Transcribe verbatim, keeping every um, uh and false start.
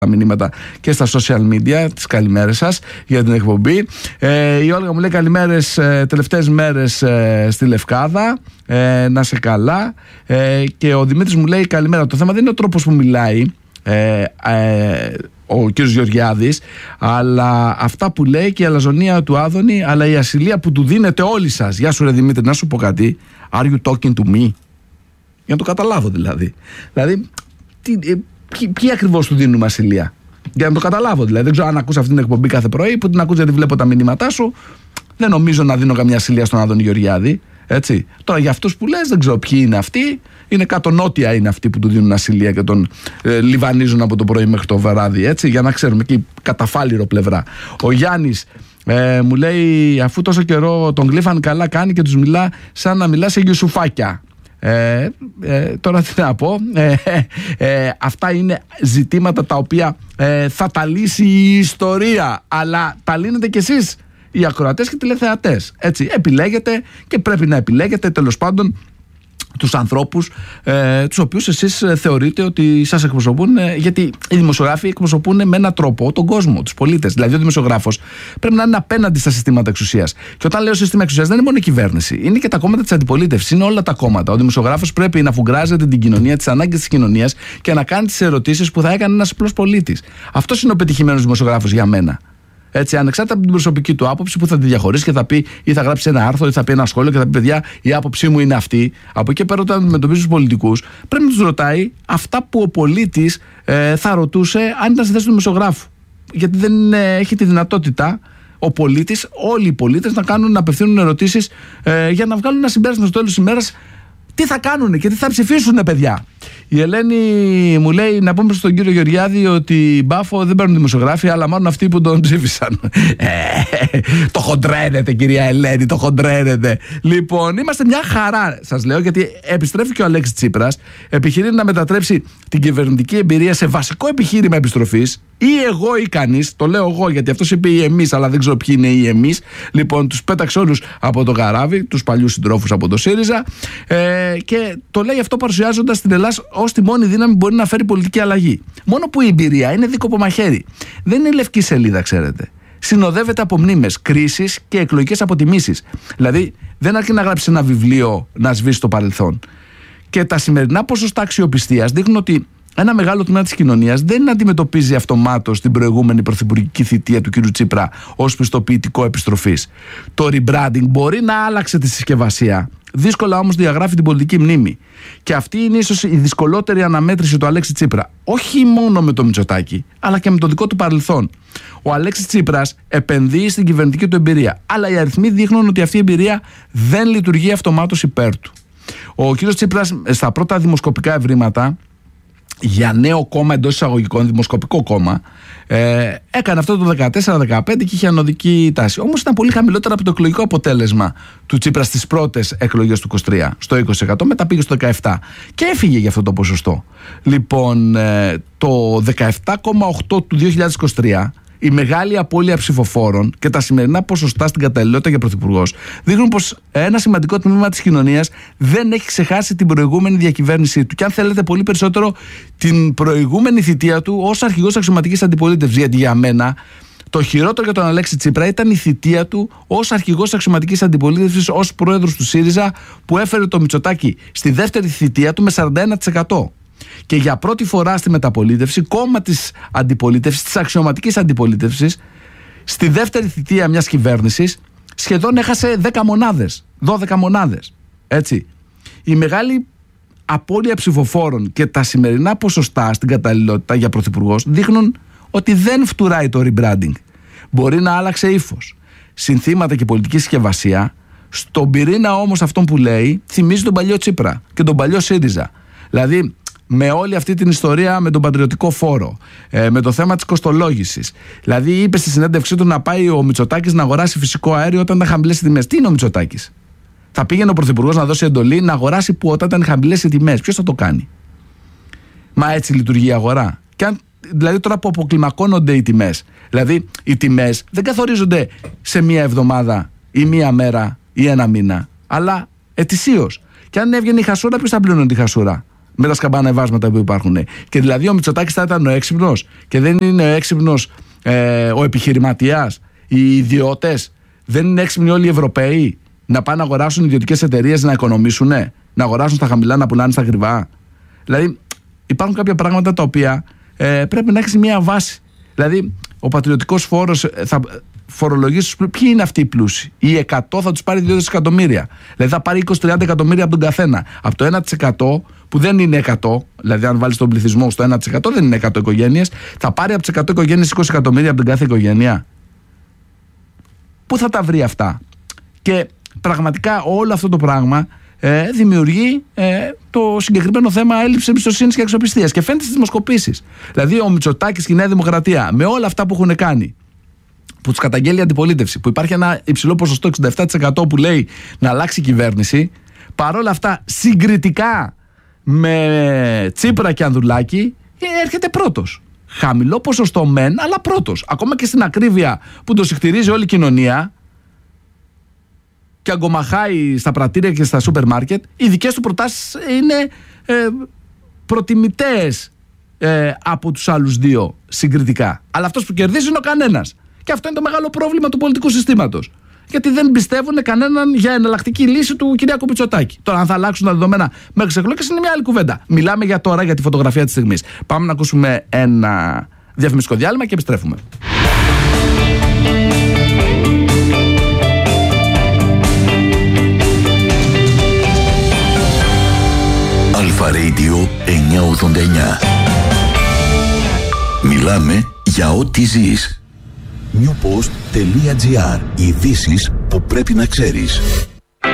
τα μηνύματα και στα social media. Τις καλημέρες σας για την εκπομπή. Ε, η Όλγα μου λέει καλημέρες, ε, τελευταίες μέρες ε, στη Λευκάδα. Ε, να σε καλά. Ε, και ο Δημήτρης μου λέει καλημέρα. Το θέμα δεν είναι ο τρόπος που μιλάει ε, ε, ο κύριος Γεωργιάδης, αλλά αυτά που λέει και η αλαζονία του Άδωνη, αλλά η ασυλία που του δίνετε όλοι σας. Γεια σου ρε Δημήτρη, να σου πω κάτι. Are you talking to me? Για να το καταλάβω δηλαδή. Δηλαδή, τι, ε, ποιοι, ποιοι ακριβώς του δίνουμε ασυλία? Για να το καταλάβω δηλαδή. Δεν ξέρω αν ακούς αυτή την εκπομπή κάθε πρωί, που την ακούς γιατί βλέπω τα μηνύματά σου. Δεν νομίζω να δίνω καμιά ασυλία στον Άδωνη Γεωργιάδη. Έτσι. Τώρα για αυτούς που λες δεν ξέρω ποιοι είναι αυτοί. Είναι κάτω νότια είναι αυτοί που του δίνουν ασυλία και τον ε, λιβανίζουν από το πρωί μέχρι το βράδυ. Έτσι, για να ξέρουμε εκεί καταφάλιρο πλευρά. Ο Γιάννης ε, μου λέει, αφού τόσο καιρό τον γλύφαν, καλά κάνει και τους μιλά σαν να μιλά σε γιουσουφάκια. Ε, ε, τώρα τι να πω, ε, ε, αυτά είναι ζητήματα τα οποία ε, θα τα λύσει η ιστορία, αλλά τα λύνετε κι εσείς οι ακροατές και τηλεθεατές. Έτσι, επιλέγετε και πρέπει να επιλέγετε τέλος πάντων τους ανθρώπους ε, τους οποίους εσείς θεωρείτε ότι σας εκπροσωπούν, ε, γιατί οι δημοσιογράφοι εκπροσωπούν με έναν τρόπο τον κόσμο, τους πολίτες. Δηλαδή ο δημοσιογράφος πρέπει να είναι απέναντι στα συστήματα εξουσίας. Και όταν λέω σύστημα εξουσίας δεν είναι μόνο η κυβέρνηση, είναι και τα κόμματα της αντιπολίτευσης, είναι όλα τα κόμματα. Ο δημοσιογράφος πρέπει να φουγκράζεται την κοινωνία, τις ανάγκες της κοινωνίας και να κάνει τις ερωτήσεις που θα έκανε ένας απλός πολίτης. Αυτός είναι ο πετυχημένος δημοσιογράφος για μένα. Έτσι, ανεξάρτητα από την προσωπική του άποψη που θα τη διαχωρίσει και θα πει ή θα γράψει ένα άρθρο ή θα πει ένα σχόλιο και θα πει: παιδιά, η άποψή μου είναι αυτή. Από εκεί πέρα, όταν αντιμετωπίζει τους πολιτικούς, πρέπει να τους ρωτάει αυτά που ο πολίτης ε, θα ρωτούσε αν ήταν στη θέση του δημοσιογράφου. Γιατί δεν ε, έχει τη δυνατότητα ο πολίτης, όλοι οι πολίτες να κάνουν, να απευθύνουν ερωτήσεις ε, για να βγάλουν ένα συμπέρασμα στο τέλος της ημέρας. Τι θα κάνουν και τι θα ψηφίσουν, παιδιά. Η Ελένη μου λέει να πούμε στον κύριο Γεωργιάδη ότι μπάφο δεν παίρνουν δημοσιογράφοι, αλλά μάλλον αυτοί που τον ψήφισαν. Ε, το χοντρένετε, κυρία Ελένη, το χοντρένετε. Λοιπόν, είμαστε μια χαρά, σας λέω, γιατί επιστρέφει και ο Αλέξης Τσίπρας. Επιχειρεί να μετατρέψει την κυβερνητική εμπειρία σε βασικό επιχείρημα επιστροφής. Ή εγώ ή κανείς, το λέω εγώ γιατί αυτός είπε ή εμείς, αλλά δεν ξέρω ποιοι είναι οι εμείς. Λοιπόν, τους πέταξε όλους από το καράβι, τους παλιούς συντρόφους από το ΣΥΡΙΖΑ. Ε, και το λέει αυτό παρουσιάζοντας την Ελλάδα ως τη μόνη δύναμη που μπορεί να φέρει πολιτική αλλαγή. Μόνο που η εμπειρία είναι δίκοπο μαχαίρι. Δεν είναι λευκή σελίδα, ξέρετε. Συνοδεύεται από μνήμες, κρίσεις και εκλογικές αποτιμήσεις. Δηλαδή, δεν αρκεί να γράψει ένα βιβλίο να σβήσει το παρελθόν. Και τα σημερινά ποσοστά αξιοπιστίας δείχνουν ότι ένα μεγάλο τμήμα της κοινωνίας δεν αντιμετωπίζει αυτομάτως την προηγούμενη πρωθυπουργική θητεία του κ. Τσίπρα ως πιστοποιητικό επιστροφής. Το rebranding μπορεί να άλλαξε τη συσκευασία, δύσκολα όμως διαγράφει την πολιτική μνήμη. Και αυτή είναι ίσως η δυσκολότερη αναμέτρηση του Αλέξη Τσίπρα. Όχι μόνο με το Μητσοτάκη, αλλά και με το δικό του παρελθόν. Ο Αλέξης Τσίπρας επενδύει στην κυβερνητική του εμπειρία, αλλά οι αριθμοί δείχνουν ότι αυτή η εμπειρία δεν λειτουργεί αυτομάτως υπέρ του. Ο κ. Τσίπρας στα πρώτα δημοσκοπικά ευρήματα, για νέο κόμμα εντός εισαγωγικών, δημοσκοπικό κόμμα, ε, έκανε αυτό το δεκατέσσερα δεκαπέντε και είχε ανωδική τάση. Όμως ήταν πολύ χαμηλότερα από το εκλογικό αποτέλεσμα του Τσίπρα στις πρώτες εκλογές του είκοσι τρία, στο είκοσι τοις εκατό, μετά πήγε στο δεκαεπτά τοις εκατό και έφυγε για αυτό το ποσοστό. Λοιπόν, ε, το δεκαεπτά κόμμα οκτώ του δύο χιλιάδες είκοσι τρία, η μεγάλη απώλεια ψηφοφόρων και τα σημερινά ποσοστά στην καταλληλότητα για πρωθυπουργός δείχνουν πως ένα σημαντικό τμήμα της κοινωνίας δεν έχει ξεχάσει την προηγούμενη διακυβέρνησή του. Και αν θέλετε, πολύ περισσότερο την προηγούμενη θητεία του ως αρχηγός αξιωματικής αντιπολίτευσης. Γιατί για μένα το χειρότερο για τον Αλέξη Τσίπρα ήταν η θητεία του ως αρχηγός αξιωματικής αντιπολίτευσης, ως πρόεδρος του ΣΥΡΙΖΑ, που έφερε το Μητσοτάκη στη δεύτερη θητεία του με σαράντα ένα τοις εκατό. Και για πρώτη φορά στη μεταπολίτευση, κόμμα της αντιπολίτευσης, της αξιωματικής αντιπολίτευσης, στη δεύτερη θητεία μιας κυβέρνησης, σχεδόν έχασε δέκα μονάδες, δώδεκα μονάδες. Έτσι. Η μεγάλη απώλεια ψηφοφόρων και τα σημερινά ποσοστά στην καταλληλότητα για πρωθυπουργός δείχνουν ότι δεν φτουράει το rebranding. Μπορεί να άλλαξε ύφος, συνθήματα και πολιτική συσκευασία. Στον πυρήνα όμως αυτόν που λέει, θυμίζει τον παλιό Τσίπρα και τον παλιό ΣΥΡΙΖΑ. Δηλαδή, με όλη αυτή την ιστορία με τον πατριωτικό φόρο, ε, με το θέμα της κοστολόγησης. Δηλαδή, είπε στη συνέντευξή του να πάει ο Μητσοτάκης να αγοράσει φυσικό αέριο όταν ήταν χαμηλές οι τιμές. Τι είναι ο Μητσοτάκης? Θα πήγαινε ο Πρωθυπουργός να δώσει εντολή να αγοράσει που όταν ήταν χαμηλές οι τιμές? Ποιος θα το κάνει? Μα έτσι λειτουργεί η αγορά. Και αν, δηλαδή, τώρα που αποκλιμακώνονται οι τιμές, δηλαδή οι τιμές δεν καθορίζονται σε μία εβδομάδα ή μία μέρα ή ένα μήνα, αλλά ετησίως. Και αν έβγαινε η χασούρα, ποιος θα πλήρωνε τη χασούρα? με τα σκαμπανεβάσματα που υπάρχουν. Και δηλαδή ο Μητσοτάκης θα ήταν ο έξυπνος και δεν είναι ο έξυπνος ε, ο επιχειρηματίας, οι ιδιώτες, δεν είναι έξυπνοι όλοι οι Ευρωπαίοι να πάνε να αγοράσουν ιδιωτικές εταιρείες να οικονομήσουν, να αγοράσουν στα χαμηλά, να πουλάνε στα ακριβά. Δηλαδή υπάρχουν κάποια πράγματα τα οποία ε, πρέπει να έχει μια βάση. Δηλαδή ο πατριωτικός φόρος θα φορολογήσει. Ποιοι είναι αυτοί οι πλούσιοι? Οι εκατό θα τους πάρει δύο δισεκατομμύρια. Δηλαδή θα πάρει είκοσι με τριάντα εκατομμύρια από τον καθένα. Από το ένα τοις εκατό που δεν είναι εκατό, δηλαδή αν βάλεις τον πληθυσμό στο ένα τοις εκατό δεν είναι εκατό οικογένειες, θα πάρει από τις εκατό οικογένειες είκοσι εκατομμύρια από την κάθε οικογένεια. Πού θα τα βρει αυτά? Και πραγματικά όλο αυτό το πράγμα ε, δημιουργεί ε, το συγκεκριμένο θέμα έλλειψη εμπιστοσύνης και αξιοπιστίας. Και φαίνεται στις δημοσκοπήσεις. Δηλαδή ο Μητσοτάκης και η Νέα Δημοκρατία με όλα αυτά που έχουν κάνει, που τους καταγγέλει η αντιπολίτευση, που υπάρχει ένα υψηλό ποσοστό εξήντα επτά τοις εκατό που λέει να αλλάξει η κυβέρνηση, παρόλα αυτά συγκριτικά με Τσίπρα και Ανδρουλάκη έρχεται πρώτος. Χαμηλό ποσοστό μεν, αλλά πρώτος. Ακόμα και στην ακρίβεια που το συχτηρίζει όλη η κοινωνία και αγκομαχάει στα πρατήρια και στα σούπερ μάρκετ, οι δικές του προτάσεις είναι ε, προτιμητές ε, από τους άλλους δύο συγκριτικά. Αλλά αυτός που κερδίζει είναι ο κανένας. Και αυτό είναι το μεγάλο πρόβλημα του πολιτικού συστήματος. Γιατί δεν πιστεύουν κανέναν για εναλλακτική λύση του Κυριάκου Μητσοτάκη. Τώρα, αν θα αλλάξουν τα δεδομένα μέχρι τις εκλογές είναι μια άλλη κουβέντα. Μιλάμε για τώρα, για τη φωτογραφία της στιγμής. Πάμε να ακούσουμε ένα διαφημιστικό διάλειμμα και επιστρέφουμε. Αλφα Radio εννιακόσια ογδόντα εννιά. Μιλάμε για ό,τι ζεις. newpost.gr. Ειδήσεις που πρέπει να ξέρεις.